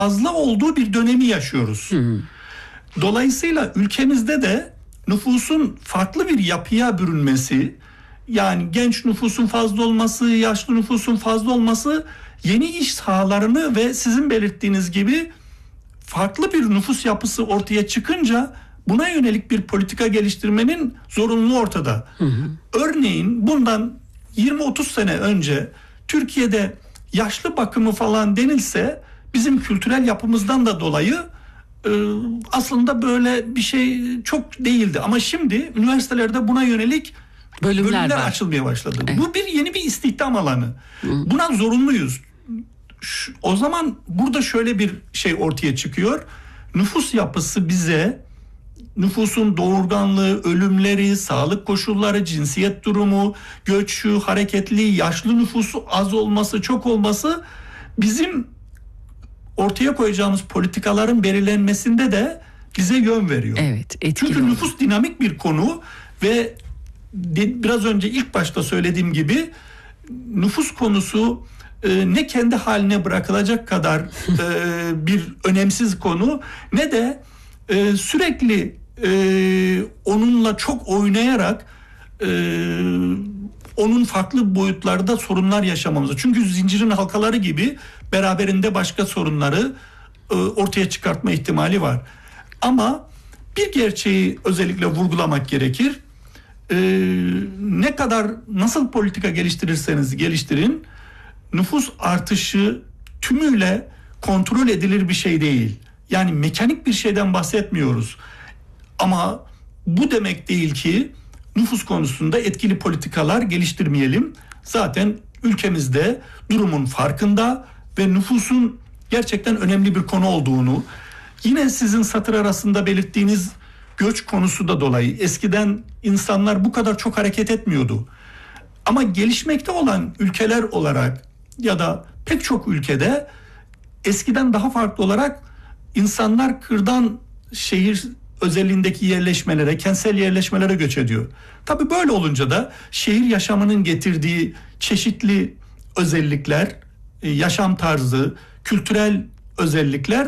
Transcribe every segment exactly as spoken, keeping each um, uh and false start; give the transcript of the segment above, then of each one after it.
fazla olduğu bir dönemi yaşıyoruz. Hı. Dolayısıyla ülkemizde de nüfusun farklı bir yapıya bürünmesi, yani genç nüfusun fazla olması, yaşlı nüfusun fazla olması yeni iş sahalarını ve sizin belirttiğiniz gibi farklı bir nüfus yapısı ortaya çıkınca buna yönelik bir politika geliştirmenin zorunluluğu ortada. Hı hı. Örneğin bundan yirmi otuz sene önce Türkiye'de yaşlı bakımı falan denilse bizim kültürel yapımızdan da dolayı e, aslında böyle bir şey çok değildi. Ama şimdi üniversitelerde buna yönelik bölümler, bölümler açılmaya başladı. Evet. Bu bir yeni bir istihdam alanı. Hı. Buna zorunluyuz. Şu, o zaman burada şöyle bir şey ortaya çıkıyor. Nüfus yapısı bize nüfusun doğurganlığı, ölümleri, sağlık koşulları, cinsiyet durumu, göçü, hareketli, yaşlı nüfusu az olması, çok olması bizim ortaya koyacağımız politikaların belirlenmesinde de bize yön veriyor. Evet, çünkü olur. Nüfus dinamik bir konu ve biraz önce ilk başta söylediğim gibi nüfus konusu e, ne kendi haline bırakılacak kadar e, bir önemsiz konu, ne de e, sürekli e, onunla çok oynayarak e, onun farklı boyutlarda sorunlar yaşamamız. Çünkü zincirin halkaları gibi beraberinde başka sorunları e, ortaya çıkartma ihtimali var. Ama bir gerçeği özellikle vurgulamak gerekir. E, ne kadar nasıl politika geliştirirseniz geliştirin, nüfus artışı tümüyle kontrol edilir bir şey değil. Yani mekanik bir şeyden bahsetmiyoruz. Ama bu demek değil ki nüfus konusunda etkili politikalar geliştirmeyelim. Zaten ülkemizde durumun farkında ve nüfusun gerçekten önemli bir konu olduğunu, yine sizin satır arasında belirttiğiniz göç konusu da dolayı eskiden insanlar bu kadar çok hareket etmiyordu. Ama gelişmekte olan ülkeler olarak ya da pek çok ülkede eskiden daha farklı olarak insanlar kırdan şehir özelliğindeki yerleşmelere, kentsel yerleşmelere göç ediyor. Tabii böyle olunca da şehir yaşamının getirdiği çeşitli özellikler, yaşam tarzı, kültürel özellikler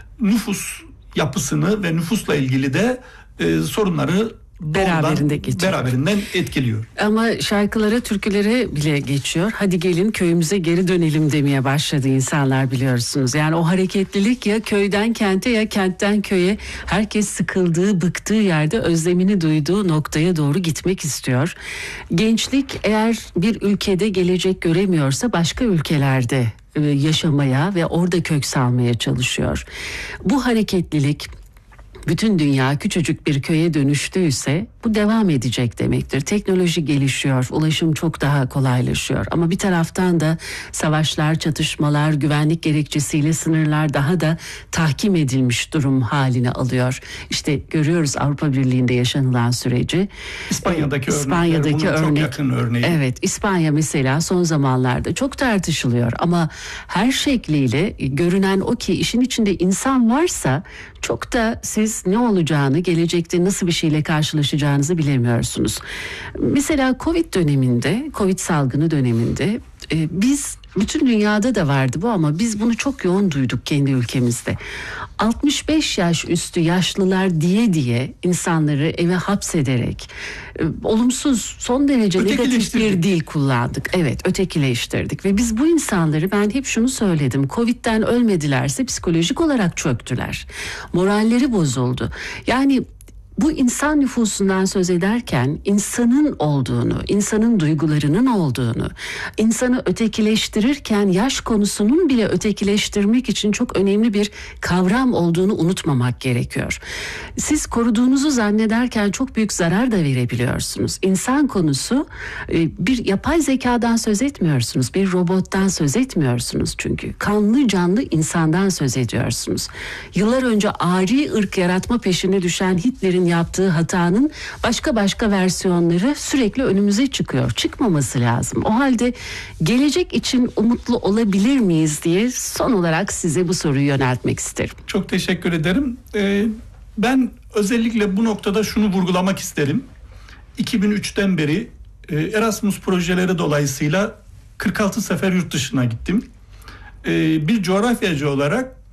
nüfus yapısını ve nüfusla ilgili de e, sorunları Beraberinde geçiyor. Beraberinden etkiliyor. Ama şarkılara, türkülere bile geçiyor. Hadi gelin köyümüze geri dönelim demeye başladı insanlar, biliyorsunuz. Yani o hareketlilik ya köyden kente ya kentten köye, herkes sıkıldığı, bıktığı yerde özlemini duyduğu noktaya doğru gitmek istiyor. Gençlik eğer bir ülkede gelecek göremiyorsa başka ülkelerde yaşamaya ve orada kök salmaya çalışıyor. Bu hareketlilik bütün dünya küçücük bir köye dönüştüyse bu devam edecek demektir. Teknoloji gelişiyor, ulaşım çok daha kolaylaşıyor. Ama bir taraftan da savaşlar, çatışmalar, güvenlik gerekçesiyle sınırlar daha da tahkim edilmiş durum haline alıyor. İşte görüyoruz Avrupa Birliği'nde yaşanılan süreci. İspanya'daki, İspanya'daki örnek, örnek, çok yakın örneği. Evet, İspanya mesela son zamanlarda çok tartışılıyor. Ama her şekliyle görünen o ki işin içinde insan varsa çok da siz ne olacağını, gelecekte nasıl bir şeyle karşılaşacağınızı bilemiyorsunuz. Mesela Covid döneminde, Covid salgını döneminde e, biz, bütün dünyada da vardı bu ama biz bunu çok yoğun duyduk kendi ülkemizde. altmış beş yaş üstü yaşlılar diye diye insanları eve hapsederek e, olumsuz, son derece negatif bir dil kullandık. Evet, ötekileştirdik ve biz bu insanları, ben hep şunu söyledim, Covid'den ölmedilerse psikolojik olarak çöktüler. Moralleri bozuldu. Yani bu insan nüfusundan söz ederken insanın olduğunu, insanın duygularının olduğunu, insanı ötekileştirirken yaş konusunun bile ötekileştirmek için çok önemli bir kavram olduğunu unutmamak gerekiyor. Siz koruduğunuzu zannederken çok büyük zarar da verebiliyorsunuz. İnsan konusu, bir yapay zekadan söz etmiyorsunuz, bir robottan söz etmiyorsunuz çünkü. Kanlı canlı insandan söz ediyorsunuz. Yıllar önce ari ırk yaratma peşine düşen Hitler'in yaptığı hatanın başka başka versiyonları sürekli önümüze çıkıyor. Çıkmaması lazım. O halde gelecek için umutlu olabilir miyiz diye son olarak size bu soruyu yöneltmek isterim. Çok teşekkür ederim. Ee, ben özellikle bu noktada şunu vurgulamak isterim. iki bin üçten beri Erasmus projeleri dolayısıyla kırk altı sefer yurt dışına gittim. Ee, bir coğrafyacı olarak